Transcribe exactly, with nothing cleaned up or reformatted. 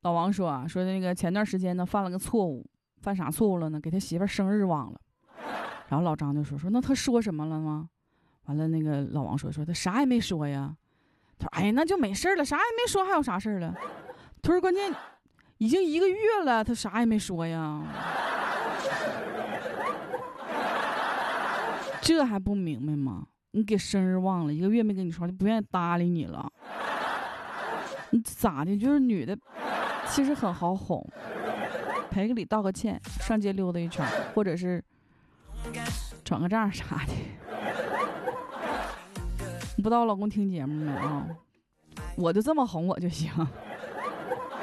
老王说啊，说那个前段时间呢犯了个错误，犯啥错误了呢？给他媳妇生日忘了。然后老张就说说那他说什么了吗？完了那个老王说说他啥也没说呀。他说哎呀那就没事了，啥也没说还有啥事了？他说关键已经一个月了，他啥也没说呀。这还不明白吗？你给生日忘了，一个月没跟你说，就不愿意搭理你了。你咋的？就是女的，其实很好哄，赔个礼道个歉，上街溜达一圈，或者是转个账啥的。不知道老公听节目没啊？我就这么哄我就行。